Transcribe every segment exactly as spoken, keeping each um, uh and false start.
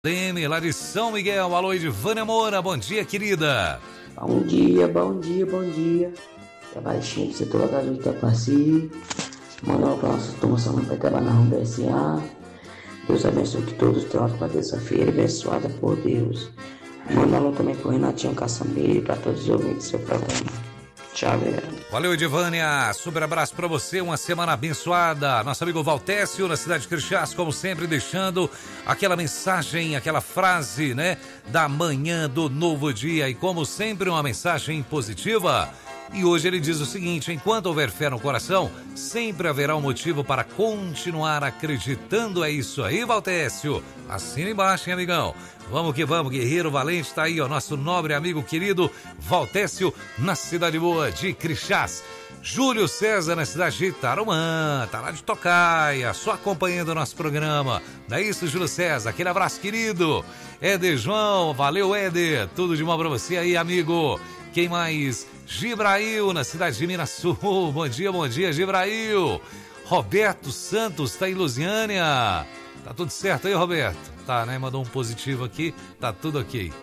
Leme, lá de São Miguel. Alô, Edivânia Moura, bom dia, querida. Bom dia, bom dia, bom dia. É baixinho do setor da Gaúcha Itapaci. Mandar para nossa turma São Paulo trabalhar na Rua S A. Deus abençoe que todos tenham uma terça-feira abençoada por Deus. Mandar também para o Renatinho Caçambeiro e para todos os ouvintes do seu programa. Tchau, galera. Valeu, Edivânia. Super abraço pra você, uma semana abençoada. Nosso amigo Valtécio, na cidade de Crixás, como sempre, deixando aquela mensagem, aquela frase, né, da manhã do novo dia. E como sempre, uma mensagem positiva. E hoje ele diz o seguinte: enquanto houver fé no coração, sempre haverá um motivo para continuar acreditando. É isso aí, Valtécio. Assina embaixo, hein, amigão? Vamos que vamos, guerreiro valente, tá aí, ó, nosso nobre amigo querido Valtécio, na cidade boa de Crixás. Júlio César, na cidade de Tarumã, tá lá de Tocaia, só acompanhando o nosso programa. Não é isso, Júlio César? Aquele abraço, querido. Éder João, valeu, Éder. Tudo de bom pra você aí, amigo. Quem mais? Gibrail, na cidade de Minas Sul. Bom dia, bom dia, Gibrail. Roberto Santos, tá em Lusiânia. Tá tudo certo aí, Roberto? Tá, né? Mandou um positivo aqui, tá tudo ok.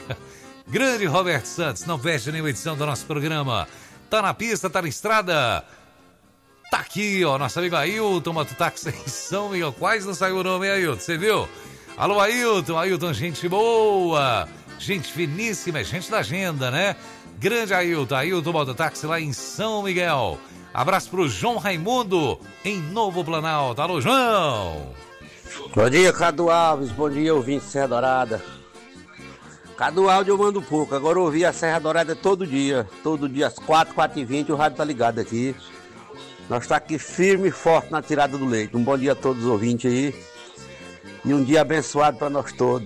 Grande Roberto Santos, não perde nenhuma edição do nosso programa. Tá na pista, tá na estrada. Tá aqui, ó, nosso amigo Ailton, mototáxi em São Miguel. Quase não saiu o nome, hein, Ailton? Você viu? Alô, Ailton, Ailton, gente boa. Gente finíssima, é gente da agenda, né? Grande Ailton, Ailton, mototáxi lá em São Miguel. Abraço pro João Raimundo, em Novo Planalto. Alô, João. Bom dia, Cadu Alves, bom dia, ouvinte Serra Dourada. Cadu Alves eu mando pouco, agora eu ouvi a Serra Dourada todo dia, todo dia às quatro, quatro e vinte, o rádio tá ligado aqui. Nós tá aqui firme e forte na tirada do leite. Um bom dia a todos os ouvintes aí e um dia abençoado para nós todos.